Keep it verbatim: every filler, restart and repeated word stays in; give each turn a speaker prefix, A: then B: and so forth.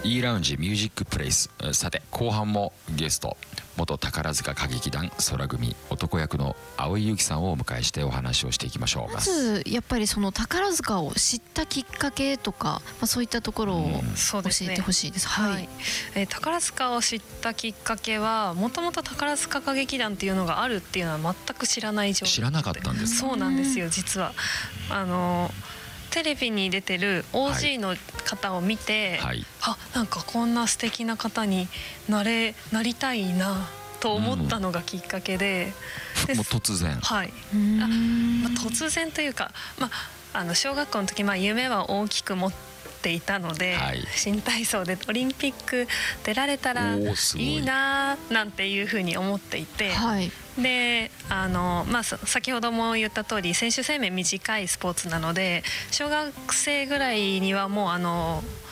A: E ラウンジミュージックプレイス。さて後半もゲスト元宝塚歌劇団空組男役の蒼井由紀さんをお迎えしてお話をしていきましょう。
B: まずやっぱりその宝塚を知ったきっかけとか、まあ、そういったところを教えてほしいです。
C: はいはい、えー、宝塚を知ったきっかけはもともと宝塚歌劇団っていうのがあるっていうのは全く知らない状態。
A: 知らなかったんですか？
C: そうなんですよ。実はあのテレビに出てる オージー の方を見て、はい、あ、なんかこんな素敵な方になれなりたいなと思ったのがきっかけで、
A: うん、もう突然、
C: はい、あ、まあ、突然というか、まあ、あの小学校の時、まあ、夢は大きく持っていたので、はい、新体操でオリンピック出られたらいいななんていうふうに思っていて、はい、であの、まあ、先ほども言った通り選手生命短いスポーツなので小学生ぐらいにはもうあの